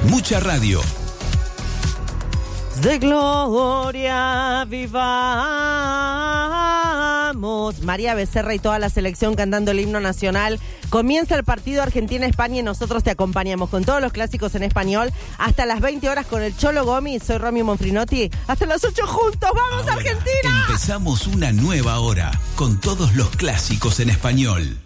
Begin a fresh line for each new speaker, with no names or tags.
Mucha radio.
De gloria vivamos. María Becerra y toda la selección cantando el himno nacional. Comienza el partido Argentina-España y nosotros te acompañamos con todos los clásicos en español hasta las 20 horas con el Cholo Gomis. Soy Romy Monfrinotti. Hasta las 8 juntos. ¡Vamos, ahora, Argentina!
Empezamos una nueva hora con todos los clásicos en español.